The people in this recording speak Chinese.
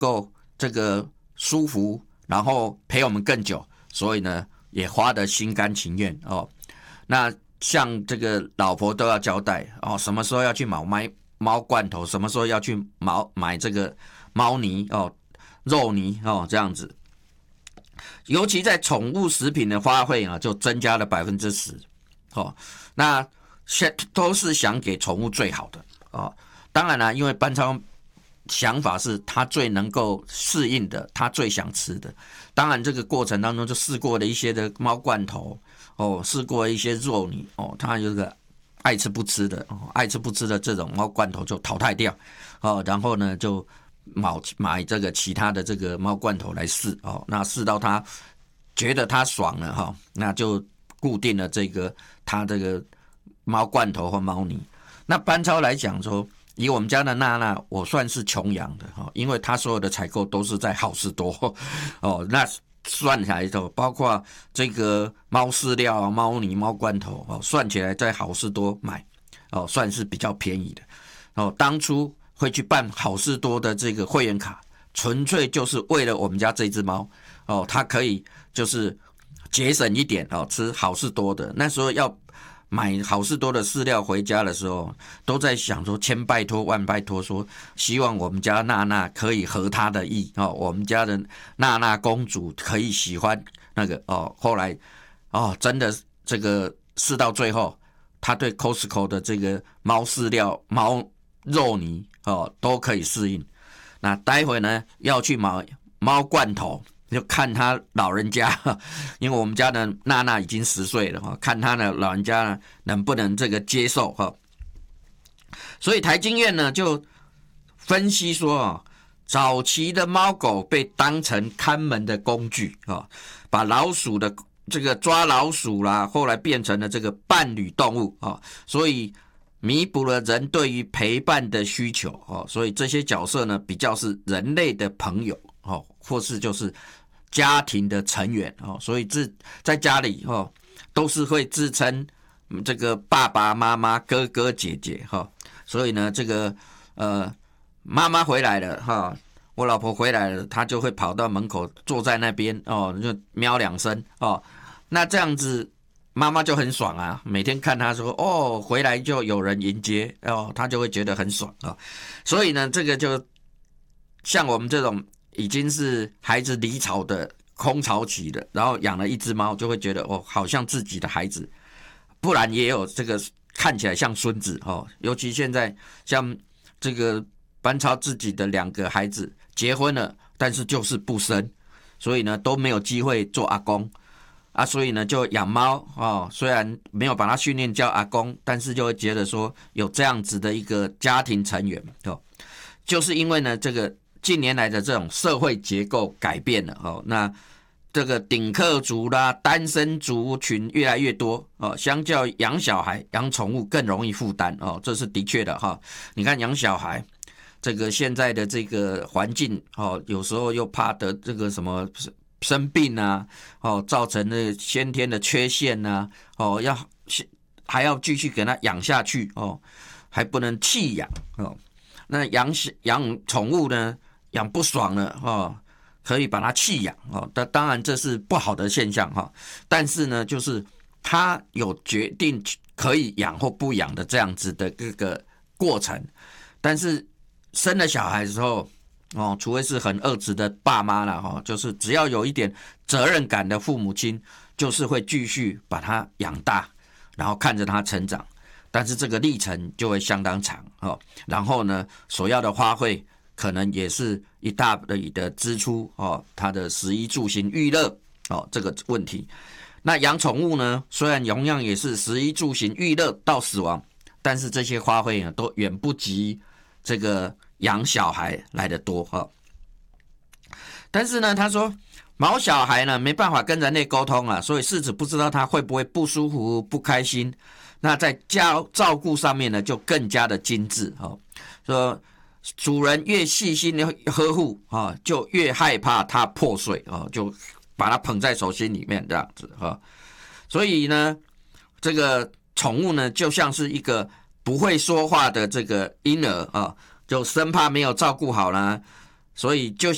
够这个舒服，然后陪我们更久，所以呢也花得心甘情愿哦。那像这个老婆都要交代哦，什么时候要去买猫罐头，什么时候要去买这个猫泥哦、肉泥哦，这样子。尤其在宠物食品的花费啊，就增加了10%哦。那都是想给宠物最好的哦。当然啦，因为班超想法是他最能够适应的，他最想吃的。当然，这个过程当中就试过了一些的猫罐头哦，试过一些肉泥哦，他有个爱吃不吃的哦，爱吃不吃的这种猫罐头就淘汰掉哦，然后呢就买这个其他的这个猫罐头来试哦，那试到他觉得他爽了哈，那就固定了这个他这个猫罐头或猫泥。那班超来讲说，以我们家的娜娜，我算是穷养的哈，因为他所有的采购都是在好事多哦，那算起来头包括这个猫饲料、猫泥、猫罐头哦，算起来在好事多买哦，算是比较便宜的哦。当初会去办好事多的这个会员卡，纯粹就是为了我们家这只猫哦，它可以就是节省一点哦，吃好事多的。那时候要买好事多的饲料回家的时候，都在想说千拜托万拜托，说希望我们家娜娜可以合她的意哦，我们家的娜娜公主可以喜欢那个哦。后来哦，真的这个试到最后，她对 Costco 的这个猫饲料、猫肉泥哦都可以适应。那待会呢要去买猫罐头，就看他老人家，因为我们家的娜娜已经10岁了，看他的老人家能不能这个接受。所以台经院呢就分析说，早期的猫狗被当成看门的工具，把老鼠的这个抓老鼠啦，后来变成了这个伴侣动物，所以弥补了人对于陪伴的需求，所以这些角色呢比较是人类的朋友，或是就是家庭的成员，所以在家里都是会自称这个爸爸妈妈、哥哥姐姐，所以呢这个妈妈回来了我老婆回来了，她就会跑到门口坐在那边就喵2声那这样子妈妈就很爽啊，每天看她说回来就有人迎接她就会觉得很爽所以呢这个就像我们这种已经是孩子离巢的空巢期的，然后养了一只猫，就会觉得好像自己的孩子，不然也有这个看起来像孙子尤其现在像这个班超自己的2个孩子结婚了，但是就是不生，所以呢都没有机会做阿公所以呢就养猫虽然没有把它训练叫阿公，但是就会觉得说有这样子的一个家庭成员就是因为呢这个近年来的这种社会结构改变了那这个顶客族啦、单身族群越来越多相较养小孩、养宠物更容易负担这是的确的你看养小孩，这个现在的这个环境有时候又怕得这个什么生病啊造成的先天的缺陷啊还要继续给他养下去还不能弃养那养宠物呢，养不爽了可以把它弃养当然这是不好的现象但是呢就是他有决定可以养或不养的这样子的这个过程，但是生了小孩之后除非是很恶质的爸妈啦就是只要有一点责任感的父母亲，就是会继续把他养大，然后看着他成长，但是这个历程就会相当长然后呢所要的花费可能也是一大笔的支出他的食衣住行娱乐这个问题。那养宠物呢，虽然同样也是食衣住行娱乐到死亡，但是这些花费呢都远不及这个养小孩来得多但是呢他说毛小孩呢没办法跟人类沟通所以饲主不知道他会不会不舒服不开心，那在照顾上面呢就更加的精致说主人越细心的呵护就越害怕它破碎就把它捧在手心里面这样子所以呢这个宠物呢就像是一个不会说话的这个婴儿就生怕没有照顾好啦，所以就